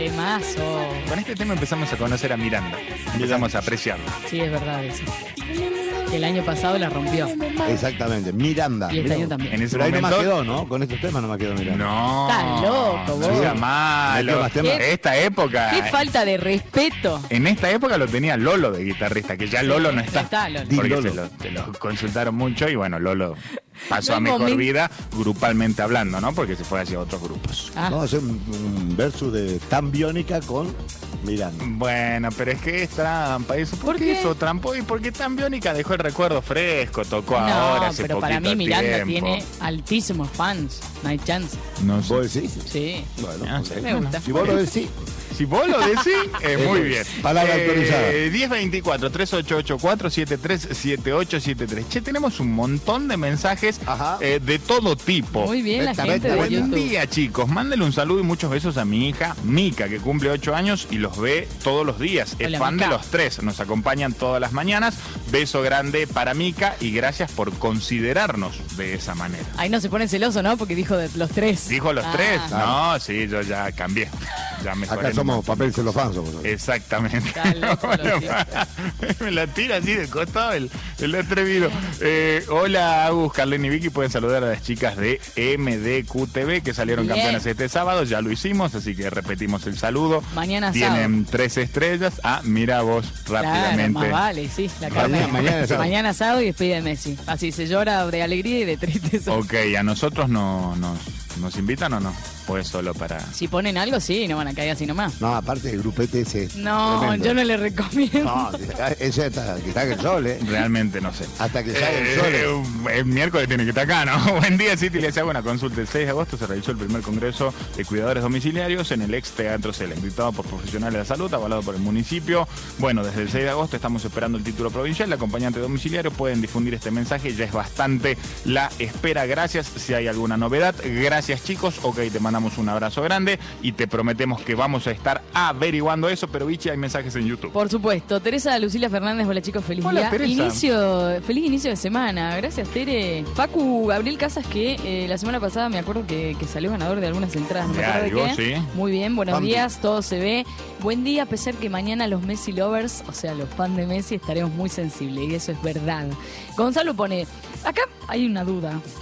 Temazo. Con este tema empezamos a conocer a Miranda. Empezamos a apreciarlo. Sí, es verdad eso. El año pasado la rompió. Exactamente, Miranda. Y este año también. En ese Pero ahí no momento. me quedó, ¿no? Con estos temas no me quedó Miranda. No. Estás loco, vos. No sea malo. ¿Metió más temas? Esta época. Qué falta de respeto. En esta época lo tenía Lolo de guitarrista, que ya Lolo no está. No está, Lolo. Porque Lolo. se lo consultaron mucho y bueno, Lolo pasó No a hay mejor momento. vida grupalmente hablando, ¿no? Porque se fue hacia otros grupos. Ah, No, es un versus de Tan Biónica con Miranda. Bueno, pero es que es trampa. Eso, ¿Por qué qué? eso trampó? Y porque Tan Biónica dejó el recuerdo fresco, tocó no, ahora hace pero para poquito mí Miranda tiempo. tiene altísimos fans. No hay chance. No sé. ¿Vos decís? Sí. Bueno, Ah, ok. sí. Me gusta. Si vos lo decís. Si vos lo decís, muy bien. Palabra autorizada. 1024-3884-737873. Che, tenemos un montón de mensajes Ajá. de todo tipo. Muy bien la Venta, gente venta, de Buen YouTube. día, chicos. Mándenle un saludo y muchos besos a mi hija Mica, que cumple 8 años y los ve todos los días. Es Hola, fan Mica. de los tres. Nos acompañan todas las mañanas. Beso grande para Mica y gracias por considerarnos de esa manera. Ahí no se pone celoso, ¿no? Porque dijo de los tres. ¿Dijo los Ah. tres? Claro. No, sí, yo ya cambié. Ya mejoré. Acá somos papel celofán, somos. Exactamente. Está loco, Bueno, los me la tira así de costado el atrevido. Hola, Agus, Carlene y Vicky. Pueden saludar a las chicas de MDQTV que salieron Bien. campeonas este sábado. Ya lo hicimos, así que repetimos el saludo. Mañana Tienen 3 estrellas. Ah, mira vos rápidamente. Claro, más vale, sí. La carne. Mañana es sábado. Mañana sábado y despide de Messi. Así se llora de alegría y de tristeza. Ok, ¿a nosotros nos invitan o no? ¿O es solo para...? Si ponen algo, sí, no van a caer así nomás. No, aparte el grupete ese. es No, tremendo. yo no le recomiendo. No, ese hasta que salga el sol, ¿eh? Realmente no sé. Hasta que salga el sol. El miércoles tiene que estar acá, ¿no? Buen día, City. Les hago una consulta. El 6 de agosto se realizó el primer congreso de cuidadores domiciliarios en el ex Teatro Cela, invitado por profesionales de la salud, avalado por el municipio. Bueno, desde el 6 de agosto estamos esperando el título provincial. El acompañante domiciliario pueden difundir este mensaje. Ya es bastante la espera. Gracias. Si hay alguna novedad, gracias, chicos. Ok, te mandamos un abrazo grande y te prometemos que vamos a estar averiguando eso. Pero, Vichy, hay mensajes en YouTube. Por supuesto. Teresa Lucila Fernández, hola chicos, feliz Hola, día. Teresa. Feliz inicio de semana. Gracias, Tere. Facu Gabriel Casas, que la semana pasada me acuerdo que salió ganador de algunas entradas. No me De acuerdo algo, de qué. sí. Muy bien, buenos Bambi. días, todo se ve. Buen día, a pesar que mañana los Messi lovers, o sea, los fans de Messi, estaremos muy sensibles y eso es verdad. Gonzalo pone, acá hay una duda.